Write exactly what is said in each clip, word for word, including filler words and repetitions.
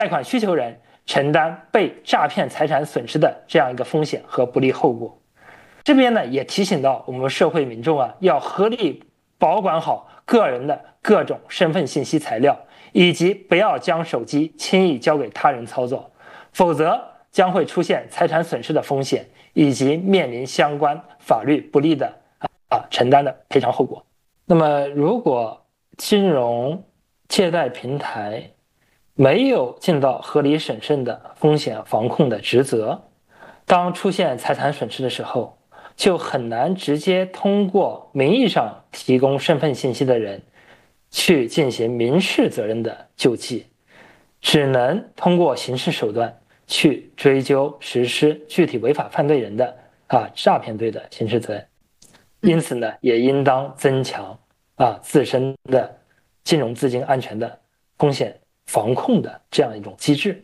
贷款需求人承担被诈骗财产损失的这样一个风险和不利后果。这边呢也提醒到我们社会民众啊，要合理保管好个人的各种身份信息材料，以及不要将手机轻易交给他人操作，否则将会出现财产损失的风险，以及面临相关法律不利的啊承担的赔偿后果。那么如果金融借贷平台没有尽到合理审慎的风险防控的职责，当出现财产损失的时候，就很难直接通过名义上提供身份信息的人去进行民事责任的救济，只能通过刑事手段去追究实施具体违法犯罪人的啊诈骗罪的刑事责任。因此呢，也应当增强啊自身的金融资金安全的风险防控的这样一种机制。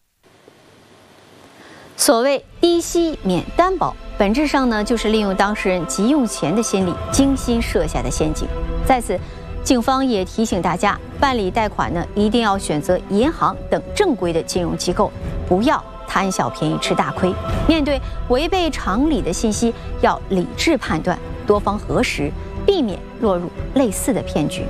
所谓低息免担保，本质上呢就是利用当事人急用钱的心理精心设下的陷阱。在此，警方也提醒大家，办理贷款呢一定要选择银行等正规的金融机构，不要贪小便宜吃大亏。面对违背常理的信息，要理智判断，多方核实，避免落入类似的骗局。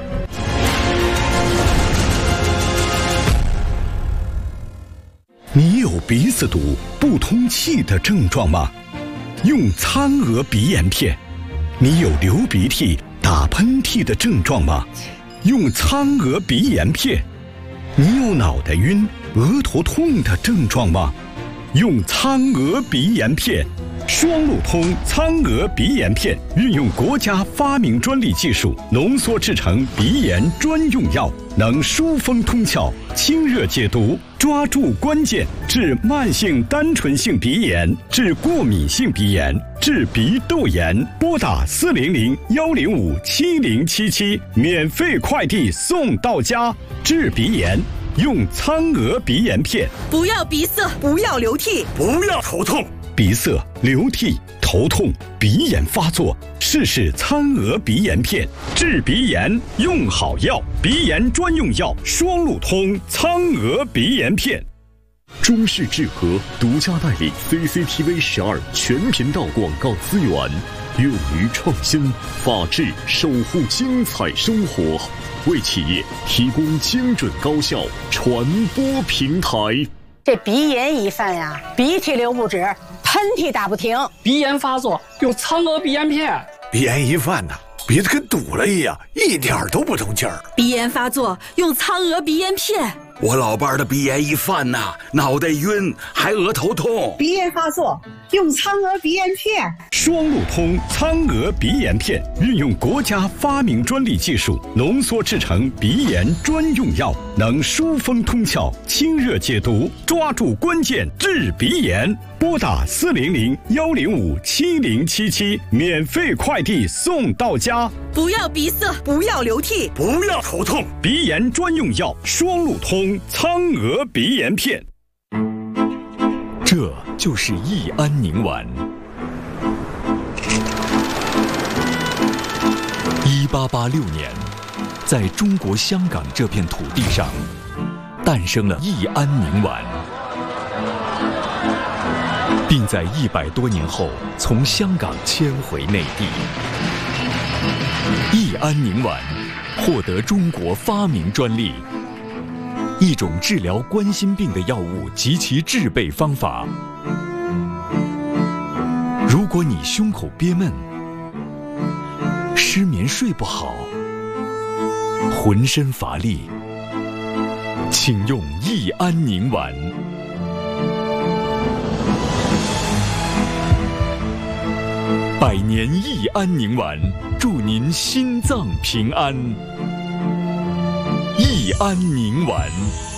你有鼻子堵、不通气的症状吗？用苍娥鼻炎片。你有流鼻涕、打喷嚏的症状吗？用苍娥鼻炎片。你有脑袋晕、额头痛的症状吗？用苍娥鼻炎片。双路通苍娥鼻炎片运用国家发明专利技术浓缩制成鼻炎专用药，能疏风通窍、清热解毒，抓住关键，治慢性单纯性鼻炎，治过敏性鼻炎，治鼻窦炎。拨打四零零幺零五七零七七，免费快递送到家。治鼻炎用苍娥鼻炎片。 不要鼻塞，不要流涕， 不要头痛。鼻塞、流涕、头痛、鼻炎发作，试试苍娥鼻炎片。治鼻炎用好药，鼻炎专用药双路通苍娥鼻炎片。 中视智和独家代理 C C T V 十二全频道广告资源，勇于创新，法治守护精彩生活，为企业提供精准高效传播平台。 这鼻炎一犯呀，鼻涕流不止，喷嚏打不停， 鼻炎发作用苍娥鼻炎片。 鼻炎一犯呐，鼻子跟堵了一样，一点都不通气儿。 鼻炎发作用苍娥鼻炎片。 我老伴儿的鼻炎一犯呐，脑袋晕，还额头痛。 鼻炎发作用苍娥鼻炎片。 双路通苍娥鼻炎片运用国家发明专利技术浓缩制成鼻炎专用药，能疏风通窍、清热解毒，抓住关键，治鼻炎。拨打四零零幺零五七零七七，免费快递送到家。 不要鼻塞，不要流涕， 不要头痛， 鼻炎专用药双路通苍娥鼻炎片。 这就是益安宁丸。一八八六年，在中国香港这片土地上，诞生了益安宁丸。并在一百多年后从香港迁回内地。益安宁丸获得中国发明专利，一种治疗冠心病的药物及其制备方法。如果你胸口憋闷、失眠睡不好、浑身乏力，请用益安宁丸。百年益安宁丸，祝您心脏平安。益安宁丸。